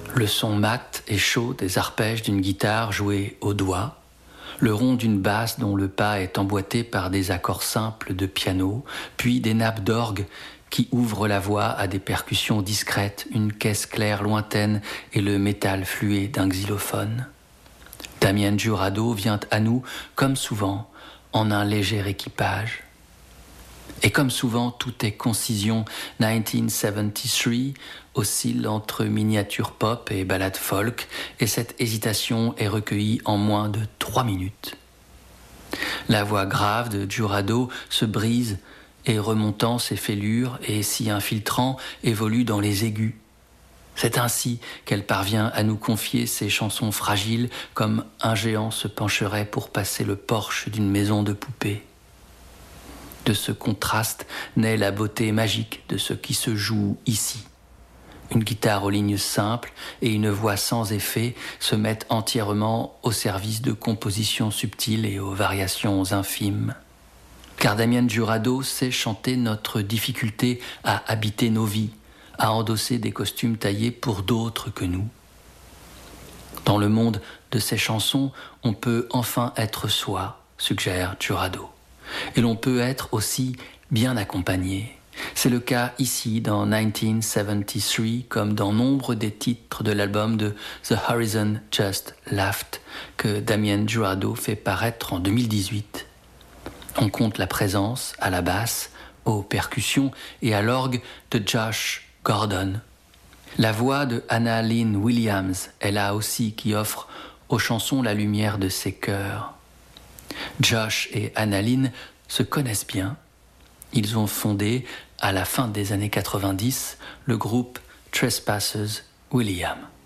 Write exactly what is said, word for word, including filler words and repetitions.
Le son mat et chaud des arpèges d'une guitare jouée au doigt, le rond d'une basse dont le pas est emboîté par des accords simples de piano, puis des nappes d'orgue qui ouvrent la voix à des percussions discrètes, une caisse claire lointaine et le métal fluet d'un xylophone. Damien Jurado vient à nous, comme souvent, en un léger équipage. Et comme souvent, tout est concision. dix-neuf soixante-treize oscille entre miniature pop et ballade folk, et cette hésitation est recueillie en moins de trois minutes. La voix grave de Jurado se brise et remontant ses fêlures et s'y infiltrant évolue dans les aigus. C'est ainsi qu'elle parvient à nous confier ses chansons fragiles comme un géant se pencherait pour passer le porche d'une maison de poupées. De ce contraste naît la beauté magique de ce qui se joue ici. Une guitare aux lignes simples et une voix sans effet se mettent entièrement au service de compositions subtiles et aux variations infimes. Car Damien Jurado sait chanter notre difficulté à habiter nos vies, à endosser des costumes taillés pour d'autres que nous. Dans le monde de ces chansons, on peut enfin être soi, suggère Jurado. Et l'on peut être aussi bien accompagné. C'est le cas ici dans dix-neuf soixante-treize comme dans nombre des titres de l'album de The Horizon Just Laughed que Damien Jurado fait paraître en deux mille dix-huit. On compte la présence à la basse, aux percussions et à l'orgue de Josh Gordon. La voix de Anna Lynn Williams est là aussi qui offre aux chansons la lumière de ses chœurs. Josh et Anna Lynn se connaissent bien. Ils ont fondé, à la fin des années quatre-vingt-dix, le groupe Trespassers William.